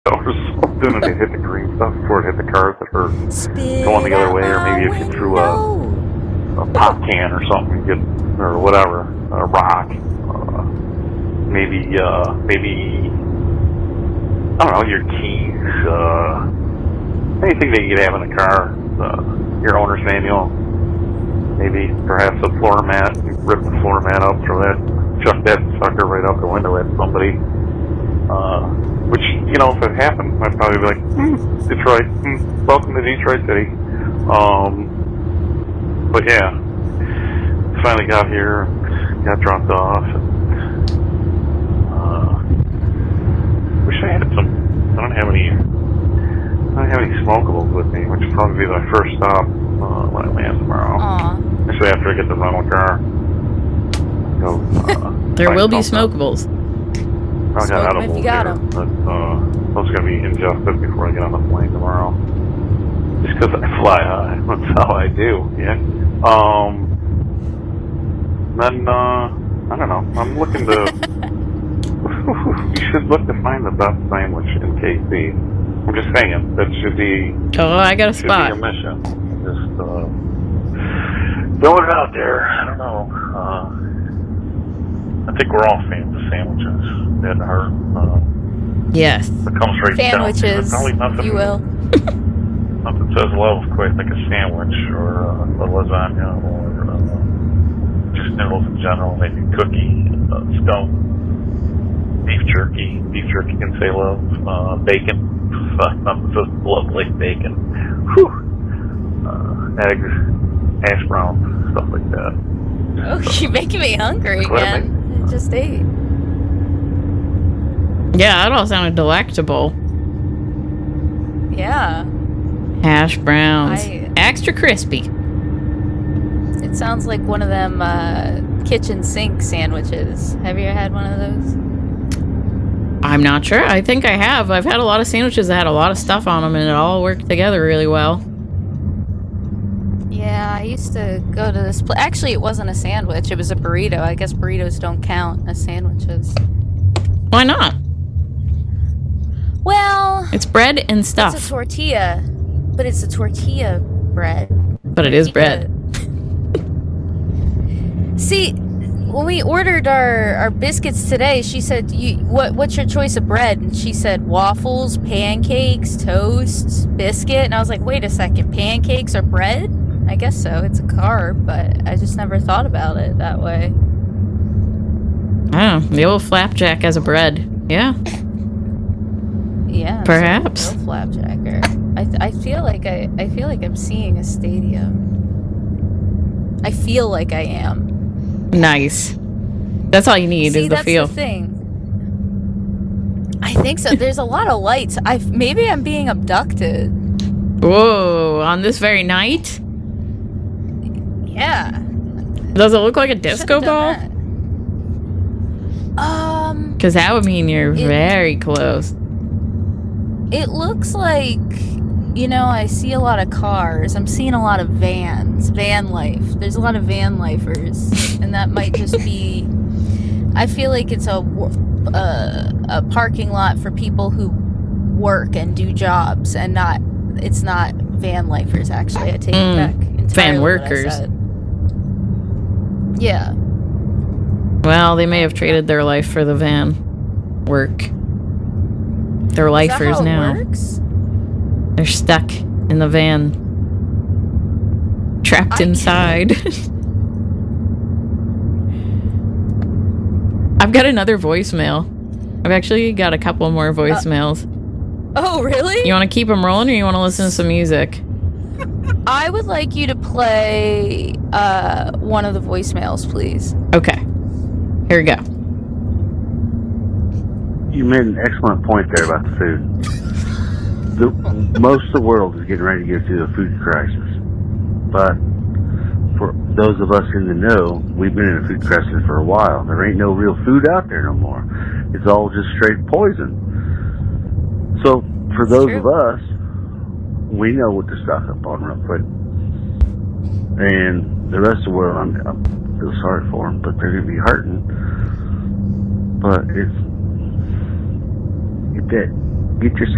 or something, and it hit the green stuff before it hit the cars that were going the other way, or maybe if you threw a pop can or something, or whatever, a rock, maybe I don't know, your keys, anything that you could have in a car, your owner's manual, maybe perhaps a floor mat, rip the floor mat up, chuck that sucker right out the window at somebody. Which, you know, if it happened, I'd probably be like, Detroit, welcome to Detroit City. But yeah, finally got here, got dropped off. Wish I had some. I don't have any smokables with me, which will probably be my first stop when I land tomorrow. Especially after I get the rental car. There will be smokables. I got edibles here, but those are going to be ingested before I get on the plane tomorrow. Just because I fly high. That's how I do, yeah. Then, I don't know. I'm looking to... you should look to find the best sandwich in KC. I'm just saying, that should be... Oh, I got a spot. Should be a mission. Just, throwing it out there. I don't know. I think we're all fans of sandwiches. That hurt. Yes. It comes right sandwiches, down. Nothing, you will. Nothing says love quite like a sandwich or a lasagna or just noodles in general. Maybe a cookie, scone, beef jerky. Beef jerky can say love. Bacon. Nothing says love like bacon. Whew. Eggs, hash browns, stuff like that. Oh, you're making me hungry again. I just ate. Yeah, that all sounded delectable. Yeah. Hash browns. Extra crispy. It sounds like one of them kitchen sink sandwiches. Have you ever had one of those? I'm not sure. I think I have. I've had a lot of sandwiches that had a lot of stuff on them, and it all worked together really well. Yeah, I used to go to this place. Actually, it wasn't a sandwich. It was a burrito. I guess burritos don't count as sandwiches. Why not? Well... It's bread and stuff. It's a tortilla. But it's a tortilla bread. But it is bread. See, when we ordered our biscuits today, she said, what's your choice of bread? And she said waffles, pancakes, toast, biscuit. And I was like, wait a second, pancakes are bread? I guess so. It's a carb, but I just never thought about it that way. Oh, the old flapjack as a bread. Yeah. Yeah. Perhaps. Real flapjacker. I feel like I'm seeing a stadium. I feel like I am. Nice. That's all you need is the feel. That's the thing. I think so. There's a lot of lights. Maybe I'm being abducted. Whoa, on this very night? Yeah. Does it look like a disco ball? Because that would mean you're very close. It looks like, I see a lot of cars. I'm seeing a lot of vans. Van life. There's a lot of van lifers. And that might just be... I feel like it's a parking lot for people who work and do jobs, and it's not van lifers, actually. I take it back entirely. Van workers. Yeah. Well, they may have traded their life for the van work. They're lifers now. Works? They're stuck in the van. Trapped inside. I've got another voicemail. I've actually got a couple more voicemails. Oh, really? You want to keep them rolling, or you want to listen to some music? I would like you to play one of the voicemails, please. Okay. Here we go. You made an excellent point there about the food. Most of the world is getting ready to go through the food crisis. But for those of us in the know, we've been in a food crisis for a while. There ain't no real food out there no more. It's all just straight poison. So for those of us, we know what to stock up on real quick. And the rest of the world, I feel sorry for them, but they're going to be hurting. But get your